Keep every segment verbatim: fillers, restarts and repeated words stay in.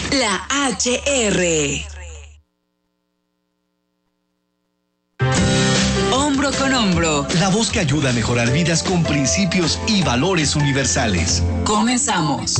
La H R. Hombro con hombro. La voz que ayuda a mejorar vidas con principios y valores universales. Comenzamos.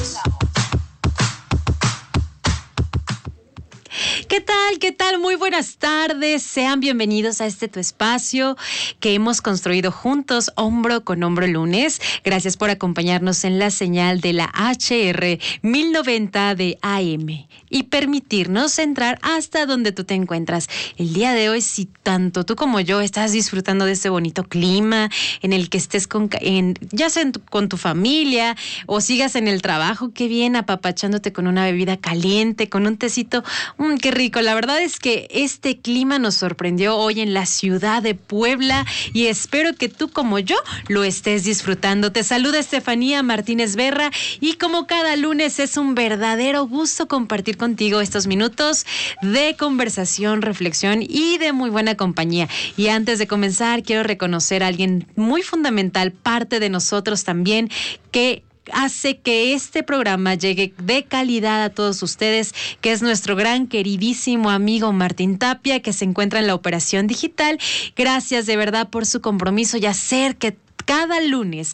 ¿Qué tal? ¿Qué tal? Muy buenas tardes. Sean bienvenidos a este tu espacio que hemos construido juntos, Hombro con Hombro Lunes. Gracias por acompañarnos en la señal de la H R mil noventa de A M y permitirnos entrar hasta donde tú te encuentras. El día de hoy, si tanto tú como yo estás disfrutando de este bonito clima en el que estés con, en, ya sea en tu, con tu familia o sigas en el trabajo, qué bien, apapachándote con una bebida caliente, con un tecito. Mm, qué rico. La verdad es que este clima nos sorprendió hoy en la ciudad de Puebla y espero que tú como yo lo estés disfrutando. Te saluda Estefanía Martínez Berra y como cada lunes es un verdadero gusto compartir contigo estos minutos de conversación, reflexión y de muy buena compañía. Y antes de comenzar quiero reconocer a alguien muy fundamental, parte de nosotros también, que hace que este programa llegue de calidad a todos ustedes, que es nuestro gran queridísimo amigo Martín Tapia, que se encuentra en la operación digital. Gracias de verdad por su compromiso y hacer que cada lunes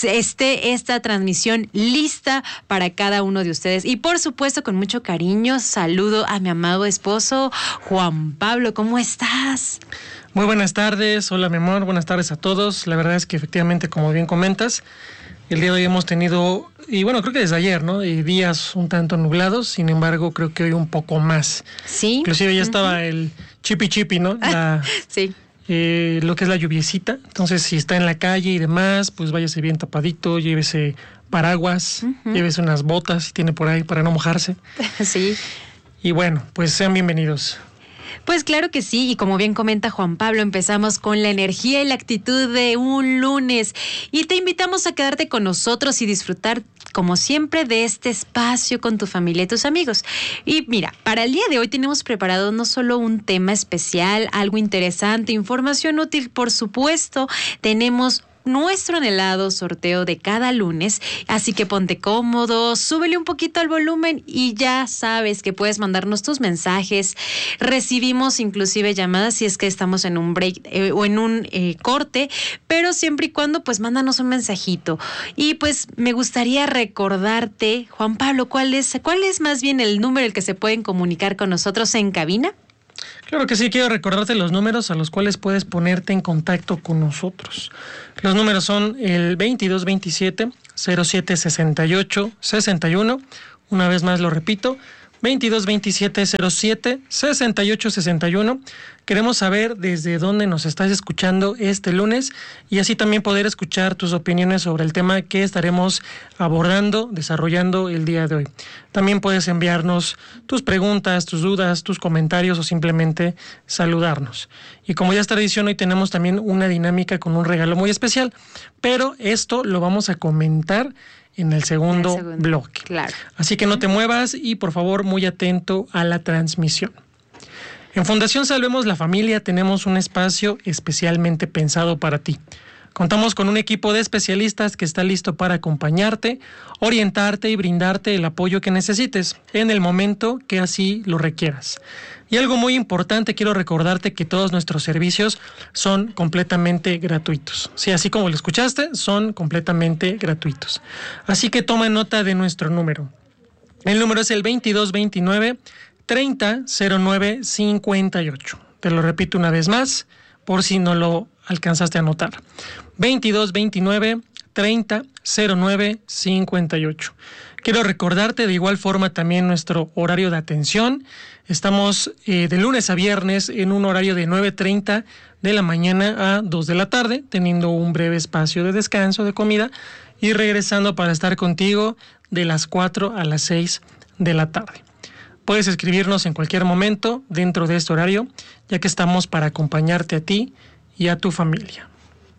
esté esta transmisión lista para cada uno de ustedes. Y por supuesto, con mucho cariño, saludo a mi amado esposo, Juan Pablo. ¿Cómo estás? Muy buenas tardes. Hola, mi amor. Buenas tardes a todos. La verdad es que efectivamente, como bien comentas, el día de hoy hemos tenido, y bueno, creo que desde ayer, ¿no? Y días un tanto nublados, sin embargo, creo que hoy un poco más. Sí. Inclusive ya estaba uh-huh. el chipi chipi, ¿no? La, sí. Eh, lo que es la lluviecita. Entonces, si está en la calle y demás, pues váyase bien tapadito, llévese paraguas, uh-huh. llévese unas botas si tiene por ahí para no mojarse. Sí. Y bueno, pues sean bienvenidos. Pues claro que sí, y como bien comenta Juan Pablo, empezamos con la energía y la actitud de un lunes y te invitamos a quedarte con nosotros y disfrutar como siempre de este espacio con tu familia y tus amigos. Y mira, para el día de hoy tenemos preparado no solo un tema especial, algo interesante, información útil, por supuesto, tenemos nuestro anhelado sorteo de cada lunes, así que ponte cómodo, súbele un poquito al volumen y ya sabes que puedes mandarnos tus mensajes. Recibimos inclusive llamadas si es que estamos en un break eh, o en un eh, corte, pero siempre y cuando pues mándanos un mensajito. Y pues me gustaría recordarte, Juan Pablo, ¿cuál es, cuál es más bien el número el que se pueden comunicar con nosotros en cabina? Claro que sí, quiero recordarte los números a los cuales puedes ponerte en contacto con nosotros. Los números son el veintidós veintisiete cero siete sesenta y ocho sesenta y uno. Una vez más lo repito, veintidós veintisiete cero siete sesenta y ocho sesenta y uno. Queremos saber desde dónde nos estás escuchando este lunes y así también poder escuchar tus opiniones sobre el tema que estaremos abordando, desarrollando el día de hoy. También puedes enviarnos tus preguntas, tus dudas, tus comentarios o simplemente saludarnos. Y como ya es tradición, hoy tenemos también una dinámica con un regalo muy especial, pero esto lo vamos a comentar en el segundo, el segundo bloque. Claro. Así que no te muevas y por favor muy atento a la transmisión. En Fundación Salvemos la Familia tenemos un espacio especialmente pensado para ti. Contamos con un equipo de especialistas que está listo para acompañarte, orientarte y brindarte el apoyo que necesites en el momento que así lo requieras. Y algo muy importante, quiero recordarte que todos nuestros servicios son completamente gratuitos. Sí, así como lo escuchaste, son completamente gratuitos. Así que toma nota de nuestro número. El número es el veintidós veintinueve treinta cero nueve cincuenta y ocho. Te lo repito una vez más, por si no lo alcanzaste a anotar. veintidós veintinueve treinta cero nueve cincuenta y ocho. Quiero recordarte de igual forma también nuestro horario de atención. Estamos eh, de lunes a viernes en un horario de nueve treinta de la mañana a dos de la tarde, teniendo un breve espacio de descanso, de comida, y regresando para estar contigo de las cuatro a las seis de la tarde. Puedes escribirnos en cualquier momento dentro de este horario, ya que estamos para acompañarte a ti y a tu familia.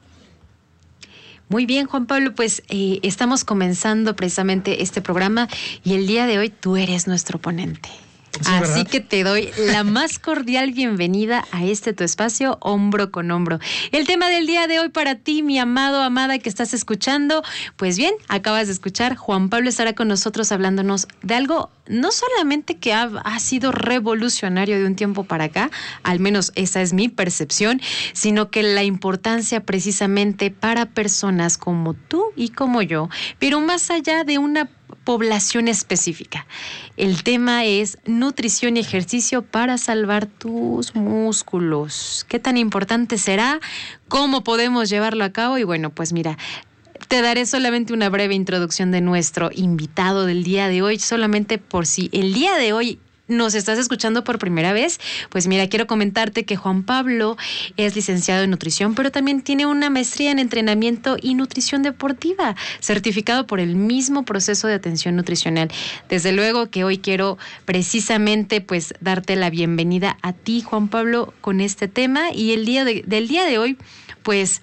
Muy bien, Juan Pablo, pues eh, estamos comenzando precisamente este programa y el día de hoy tú eres nuestro ponente. Sí, Así ¿verdad? que te doy la más cordial bienvenida a este tu espacio, Hombro con Hombro. El tema del día de hoy para ti, mi amado, amada que estás escuchando, pues bien, acabas de escuchar, Juan Pablo estará con nosotros hablándonos de algo no solamente que ha, ha sido revolucionario de un tiempo para acá, al menos esa es mi percepción, sino que la importancia precisamente para personas como tú y como yo, pero más allá de una población específica. El tema es nutrición y ejercicio para salvar tus músculos. ¿Qué tan importante será? ¿Cómo podemos llevarlo a cabo? Y bueno, pues mira, te daré solamente una breve introducción de nuestro invitado del día de hoy, solamente por si el día de hoy nos estás escuchando por primera vez, pues mira, quiero comentarte que Juan Pablo es licenciado en nutrición, pero también tiene una maestría en entrenamiento y nutrición deportiva, certificado por el mismo proceso de atención nutricional. Desde luego que hoy quiero precisamente pues darte la bienvenida a ti, Juan Pablo, con este tema, y el día de, del día de hoy, pues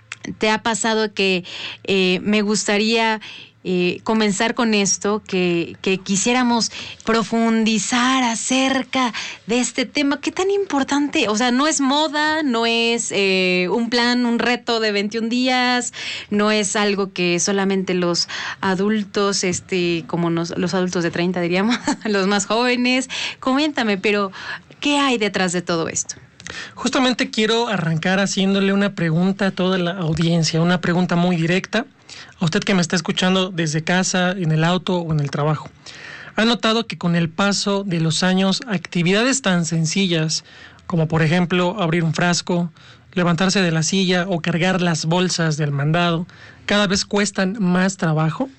te ha pasado que eh, me gustaría Eh, comenzar con esto, que, que quisiéramos profundizar acerca de este tema, qué tan importante, o sea, no es moda, no es eh, un plan, un reto de veintiún días, no es algo que solamente los adultos, este, como nos, los adultos de treinta diríamos, los más jóvenes, coméntame, pero ¿qué hay detrás de todo esto? Justamente quiero arrancar haciéndole una pregunta a toda la audiencia, una pregunta muy directa a usted que me está escuchando desde casa, en el auto o en el trabajo. ¿Ha notado que con el paso de los años, actividades tan sencillas como por ejemplo abrir un frasco, levantarse de la silla o cargar las bolsas del mandado, cada vez cuestan más trabajo?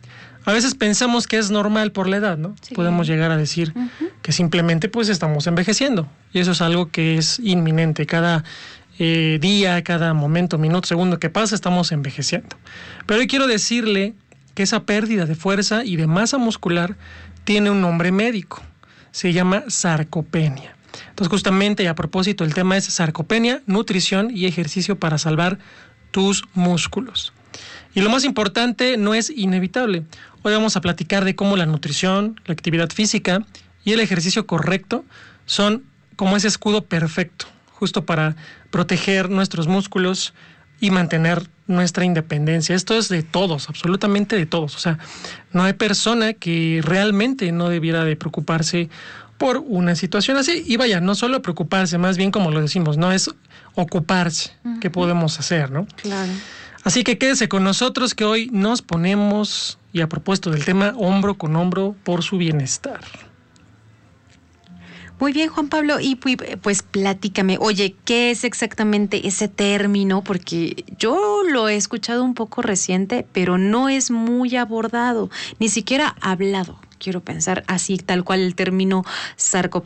A veces pensamos que es normal por la edad, ¿no? Sí. Podemos llegar a decir uh-huh. que simplemente pues estamos envejeciendo, y eso es algo que es inminente. Cada eh, día, cada momento, minuto, segundo que pasa, estamos envejeciendo. Pero hoy quiero decirle que esa pérdida de fuerza y de masa muscular tiene un nombre médico. Se llama sarcopenia. Entonces, justamente, y a propósito, el tema es sarcopenia, nutrición y ejercicio para salvar tus músculos. Y lo más importante, no es inevitable. Hoy vamos a platicar de cómo la nutrición, la actividad física y el ejercicio correcto son como ese escudo perfecto, justo para proteger nuestros músculos y mantener nuestra independencia. Esto es de todos, absolutamente de todos. O sea, no hay persona que realmente no debiera de preocuparse por una situación así. Y vaya, no solo preocuparse, más bien como lo decimos, no es ocuparse. Uh-huh. ¿Qué podemos hacer, no? Claro. Así que quédese con nosotros, que hoy nos ponemos, y a propósito del tema, hombro con hombro por su bienestar. Muy bien, Juan Pablo, y pues platícame, oye, ¿qué es exactamente ese término? Porque yo lo he escuchado un poco reciente, pero no es muy abordado, ni siquiera hablado. Quiero pensar así, tal cual el término sarcopenia.